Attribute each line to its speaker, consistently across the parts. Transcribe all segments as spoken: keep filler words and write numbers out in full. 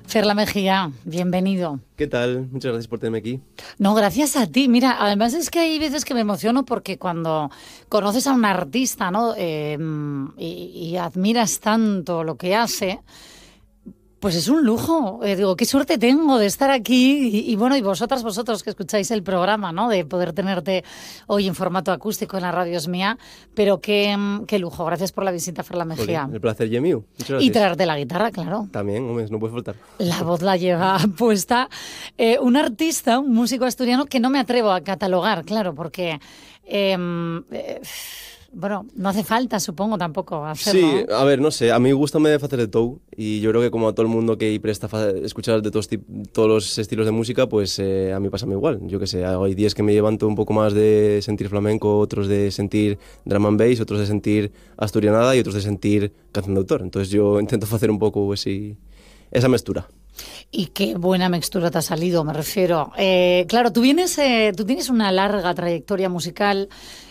Speaker 1: Ferla Mejía, bienvenido.
Speaker 2: ¿Qué tal? Muchas gracias por tenerme aquí.
Speaker 1: No, gracias a ti. Mira, además es que hay veces que me emociono porque cuando conoces a un artista, ¿no? Eh, y, y admiras tanto lo que hace, pues es un lujo. Eh, digo, qué suerte tengo de estar aquí y, y bueno, y vosotras, vosotros que escucháis el programa, ¿no? De poder tenerte hoy en formato acústico en la radio es mía, pero qué, qué lujo. Gracias por la visita, Ferla Mejía.
Speaker 2: Joder, el placer ya mío. Muchas gracias.
Speaker 1: Y traerte la guitarra, claro.
Speaker 2: También, hombre, no puede faltar.
Speaker 1: La voz la lleva puesta. Eh, un artista, un músico asturiano que no me atrevo a catalogar, claro, porque... Eh, eh, Bueno, no hace falta, supongo, tampoco hacerlo.
Speaker 2: Sí, a ver, no sé, a mí gusta me hacer de todo y yo creo que como a todo el mundo que presta a escuchar de todos, todos los estilos de música, pues eh, a mí pasa igual. Yo qué sé, hay días que me levanto un poco más de sentir flamenco, otros de sentir drum and bass, otros de sentir asturianada y otros de sentir canción de autor. Entonces yo intento hacer un poco ese, esa mezcla.
Speaker 1: Y qué buena mixtura te ha salido, me refiero. Eh, claro, tú vienes, eh, tú tienes una larga trayectoria musical.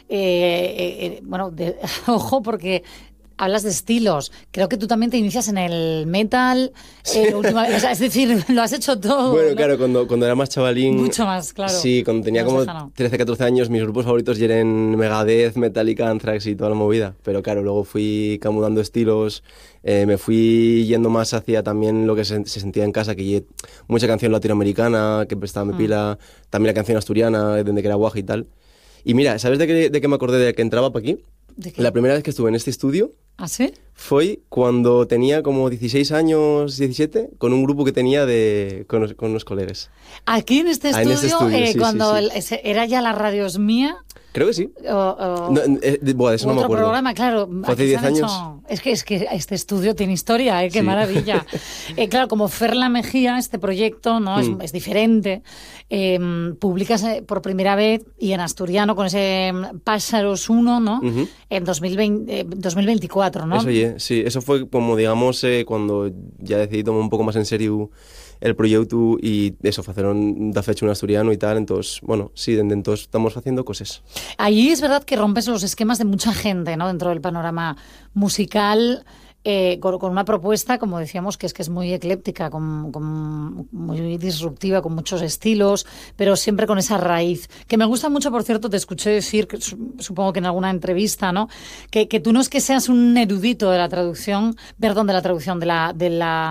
Speaker 1: Eh, eh, bueno, de, ojo, porque hablas de estilos. Creo que tú también te inicias en el metal. Eh, última, o sea, es decir, lo has hecho todo.
Speaker 2: Bueno,
Speaker 1: ¿no?
Speaker 2: claro, cuando, cuando era más chavalín...
Speaker 1: Mucho más, claro.
Speaker 2: Sí, cuando tenía como trece, catorce años, mis grupos favoritos eran Megadeth, Metallica, Anthrax y toda la movida. Pero claro, luego fui camudando estilos, eh, me fui yendo más hacia también lo que se, se sentía en casa, que mucha canción latinoamericana, que prestaba mi mm. pila, también la canción asturiana, desde que era guaja y tal. Y mira, ¿sabes de qué, de qué me acordé de que entraba para aquí? La primera vez que estuve en este estudio
Speaker 1: ¿Ah, sí?
Speaker 2: fue cuando tenía como dieciséis años, diecisiete, con un grupo que tenía de, con, con unos colegas.
Speaker 1: ¿Aquí en este
Speaker 2: ah,
Speaker 1: estudio?
Speaker 2: En este estudio
Speaker 1: eh,
Speaker 2: sí,
Speaker 1: cuando
Speaker 2: sí, sí.
Speaker 1: El, ¿Era ya la radio es mía?
Speaker 2: Creo que sí.
Speaker 1: O, o,
Speaker 2: no, eh, bueno, de eso no me acuerdo.
Speaker 1: Otro programa, claro.
Speaker 2: Fue hace diez años.
Speaker 1: Hecho... Es, que, es que este estudio tiene historia, ¿eh? Qué sí. maravilla. eh, claro, como Ferla Mejía, este proyecto no es, mm. es diferente. Eh, publicas por primera vez y en asturiano con ese Pájaros uno, ¿no? Uh-huh. En dos mil veinte, eh, dos mil veinticuatro, ¿no?
Speaker 2: Eso, yeah, sí. Eso fue como, digamos, eh, cuando ya decidí tomar un poco más en serio el proyecto y eso, hicieron da fecha un asturiano y tal, entonces, bueno, sí, desde entonces estamos haciendo cosas.
Speaker 1: Ahí es verdad que rompes los esquemas de mucha gente, ¿no? Dentro del panorama musical, eh, con, con una propuesta, como decíamos, que es que es muy ecléptica, con, con, muy disruptiva, con muchos estilos, pero siempre con esa raíz. Que me gusta mucho, por cierto, te escuché decir, que, supongo que en alguna entrevista, ¿no? Que, que tú no es que seas un erudito de la traducción, perdón, de la traducción, de la... De la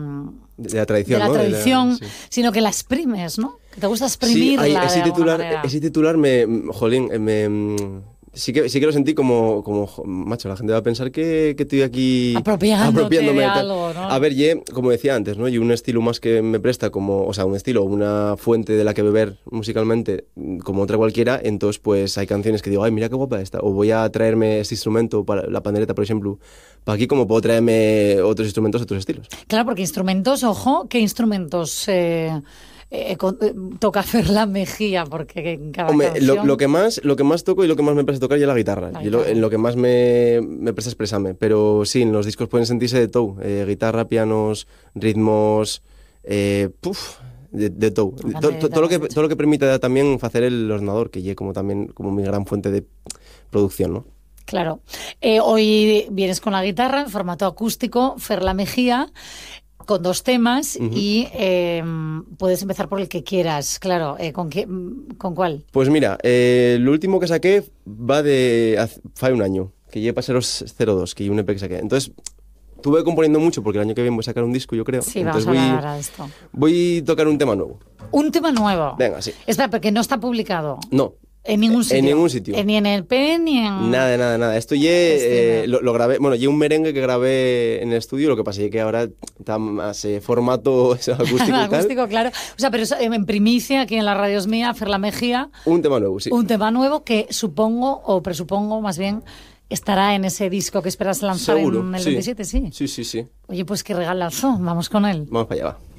Speaker 2: De la tradición,
Speaker 1: de la
Speaker 2: ¿no?
Speaker 1: tradición,
Speaker 2: de la, sí.
Speaker 1: Sino que la exprimes, ¿no? Que te gusta exprimirla.
Speaker 2: Sí, hay, ese,
Speaker 1: de
Speaker 2: titular,
Speaker 1: manera.
Speaker 2: ese titular me, jolín, me, sí que sí que lo sentí como, como macho, la gente va a pensar que, que estoy aquí
Speaker 1: apropiándome de algo, ¿no?
Speaker 2: A ver, ye, como decía antes, ¿no? Y un estilo más que me presta como, o sea, un estilo, una fuente de la que beber musicalmente como otra cualquiera, entonces pues hay canciones que digo, ay, mira qué guapa esta, o voy a traerme este instrumento para la pandereta, por ejemplo, para aquí, como puedo traerme otros instrumentos de otros estilos.
Speaker 1: Claro, porque instrumentos, ojo, ¿qué instrumentos eh, eh, con, eh, toca Ferla Mejía? Porque en cada
Speaker 2: Hombre,
Speaker 1: canción...
Speaker 2: lo, lo, que más, lo que más toco y lo que más me presta tocar es la guitarra. La guitarra. Lo, en lo que más me, me presta expresarme. Pero sí, en los discos pueden sentirse de todo. Eh, guitarra, pianos, ritmos... Eh, puf, de, de todo. To, to, todo, lo que, todo lo que permite también hacer el ordenador, que es como también como mi gran fuente de producción, ¿no?
Speaker 1: Claro. Eh, hoy vienes con la guitarra en formato acústico, Ferla Mejía, con dos temas uh-huh. y eh, puedes empezar por el que quieras. Claro, eh, ¿con, qué, ¿con cuál?
Speaker 2: Pues mira, eh, lo último que saqué va de hace un año, que lleva Pasaros cero dos, que es un E P que saqué. Entonces, estuve componiendo mucho porque el año que viene voy a sacar un disco, yo creo.
Speaker 1: Sí,
Speaker 2: Entonces
Speaker 1: vamos a
Speaker 2: voy,
Speaker 1: hablar ahora de esto.
Speaker 2: Voy a tocar un tema nuevo.
Speaker 1: ¿Un tema nuevo?
Speaker 2: Venga, sí.
Speaker 1: Espera, porque no está publicado.
Speaker 2: No.
Speaker 1: En ningún sitio.
Speaker 2: En ningún sitio.
Speaker 1: Ni en el P, ni en...
Speaker 2: Nada, nada, nada. Esto ya eh, lo, lo grabé... Bueno, ya un merengue que grabé en el estudio, lo que pasa es que ahora está más eh, formato acústico y tal.
Speaker 1: Acústico, claro. O sea, pero eso, en primicia, aquí en la radio es mía, Ferla Mejía...
Speaker 2: Un tema nuevo, sí.
Speaker 1: Un tema nuevo que supongo, o presupongo más bien, estará en ese disco que esperas lanzar.
Speaker 2: Seguro,
Speaker 1: en el
Speaker 2: sí.
Speaker 1: veintisiete, sí.
Speaker 2: Sí, sí, sí.
Speaker 1: Oye, pues qué regalazo. Vamos con él.
Speaker 2: Vamos para allá, va.